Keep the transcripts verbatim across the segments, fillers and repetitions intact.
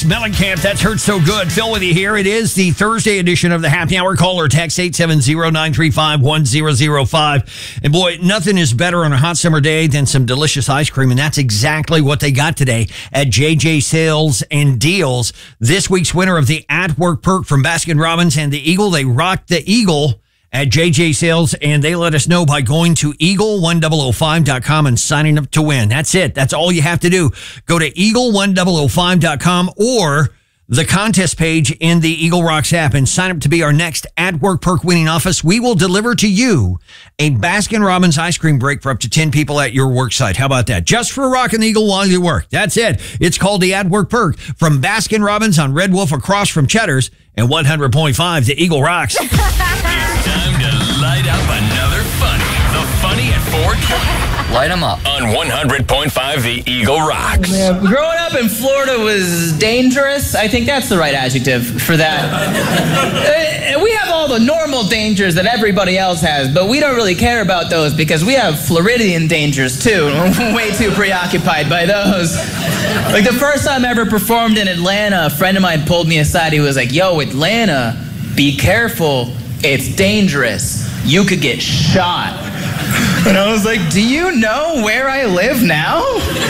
Mellencamp. That's Hurt So Good. Phil with you here. It is the Thursday edition of the Happy Hour. Call or text eight seven zero, nine three five, one zero zero five. And boy, nothing is better on a hot summer day than some delicious ice cream. And that's exactly what they got today at J J Sales and Deals. This week's winner of the At Work Perk from Baskin Robbins and the Eagle. They rocked the Eagle at J J Sales, and they let us know by going to eagle one thousand five dot com and signing up to win. That's it. That's all you have to do. Go to eagle one thousand five dot com or the contest page in the Eagle Rocks app and sign up to be our next At Work Perk winning office. We will deliver to you a Baskin Robbins ice cream break for up to ten people at your work site. How about that? Just for rocking the Eagle while you work. That's it. It's called the At Work Perk from Baskin Robbins on Red Wolf across from Cheddar's and one hundred point five the Eagle Rocks. Time to light up another funny. The Funny at four twenty. Light them up. On one hundred point five The Eagle Rocks. Yeah, growing up in Florida was dangerous. I think that's the right adjective for that. uh, we have all the normal dangers that everybody else has, but we don't really care about those because we have Floridian dangers too. We're way too preoccupied by those. Like the first time I ever performed in Atlanta, a friend of mine pulled me aside. He was like, yo, Atlanta, be careful. It's dangerous. You could get shot. And I was like, do you know where I live now?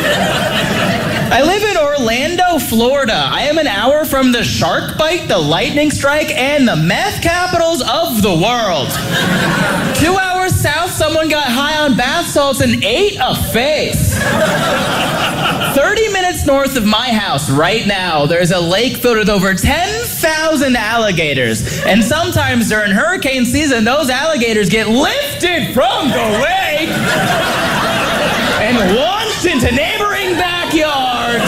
I live in Orlando, Florida. I am an hour from the shark bite, the lightning strike, and the meth capitals of the world. Two hours south, someone got high on bath salts and ate a face. thirty minutes north of my house right now, there's a lake filled with over ten thousand alligators. And sometimes during hurricane season, those alligators get lifted from the lake and launched into neighboring backyards,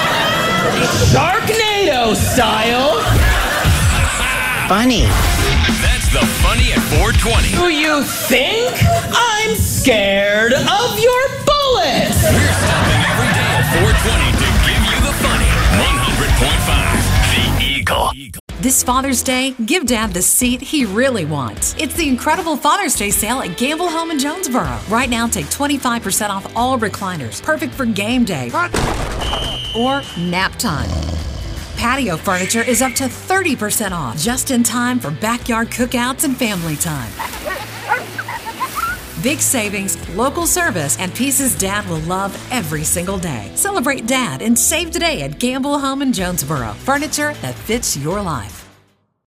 Sharknado style. Funny. That's the Funny at four twenty. Do you think I'm scared of your bullets? We're stopping every day at four twenty to give you the funny. one hundred point five The Eagle. This Father's Day, give Dad the seat he really wants. It's the incredible Father's Day sale at Gamble Home in Jonesboro. Right now, take twenty-five percent off all recliners, perfect for game day or nap time. Patio furniture is up to thirty percent off, just in time for backyard cookouts and family time. Big savings, local service, and pieces Dad will love every single day. Celebrate Dad and save today at Gamble Home in Jonesboro. Furniture that fits your life.